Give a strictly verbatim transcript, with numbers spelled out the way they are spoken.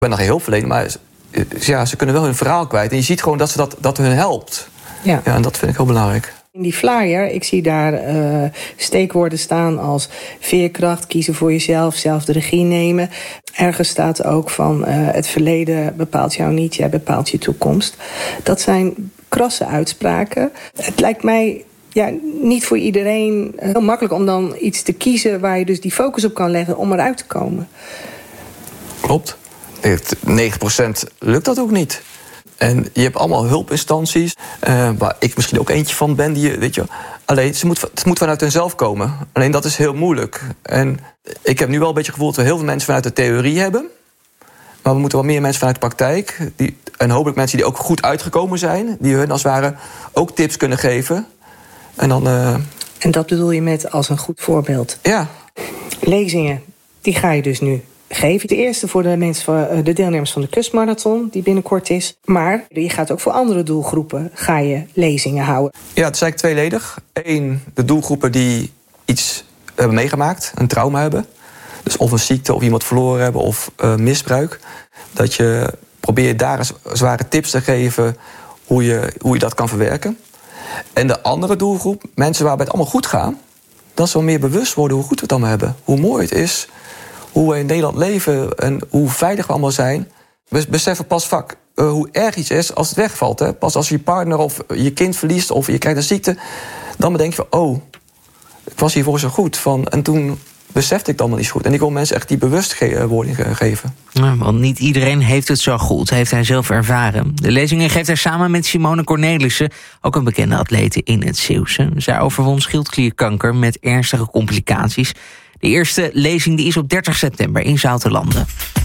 ben nog geen hulpverlener, maar ja, ze kunnen wel hun verhaal kwijt. En je ziet gewoon dat ze dat, dat hun helpt. Ja. Ja, en dat vind ik heel belangrijk. In die flyer, ik zie daar uh, steekwoorden staan als veerkracht, kiezen voor jezelf, zelf de regie nemen. Ergens staat ook van uh, het verleden bepaalt jou niet, jij bepaalt je toekomst. Dat zijn krasse uitspraken. Het lijkt mij ja, niet voor iedereen heel makkelijk om dan iets te kiezen waar je dus die focus op kan leggen om eruit te komen. Klopt. negen procent lukt dat ook niet. En je hebt allemaal hulpinstanties, uh, waar ik misschien ook eentje van ben. Die, weet je, alleen, ze moet, het moet vanuit hunzelf komen. Alleen dat is heel moeilijk. En ik heb nu wel een beetje het gevoel dat we heel veel mensen vanuit de theorie hebben. Maar we moeten wel meer mensen vanuit de praktijk. Die, en hopelijk mensen die ook goed uitgekomen zijn. Die hun als het ware ook tips kunnen geven. En, dan, uh... en dat bedoel je met als een goed voorbeeld? Ja. Lezingen, die ga je dus nu geven. De eerste voor de, mensen van, de deelnemers van de kustmarathon, die binnenkort is. Maar je gaat ook voor andere doelgroepen ga je lezingen houden. Ja, het is eigenlijk tweeledig. Eén, de doelgroepen die iets hebben meegemaakt, een trauma hebben. Dus of een ziekte, of iemand verloren hebben, of uh, misbruik. Dat je probeert daar eens zware tips te geven hoe je, hoe je dat kan verwerken. En de andere doelgroep, mensen waarbij het allemaal goed gaat, dat ze wel meer bewust worden hoe goed we het allemaal hebben. Hoe mooi het is, hoe we in Nederland leven en hoe veilig we allemaal zijn. We beseffen pas vaak uh, hoe erg iets is als het wegvalt. Hè? Pas als je partner of je kind verliest of je krijgt een ziekte, dan bedenk je van, oh, ik was hiervoor zo goed. Van, en toen besefte ik het allemaal niet zo goed. En ik wil mensen echt die bewustwording geven. Ja, want niet iedereen heeft het zo goed, heeft hij zelf ervaren. De lezingen geeft hij samen met Simone Cornelissen, ook een bekende atlete in het Zeeuwse. Zij overwon schildklierkanker met ernstige complicaties. De eerste lezing die is op dertig september in Zoutelanden.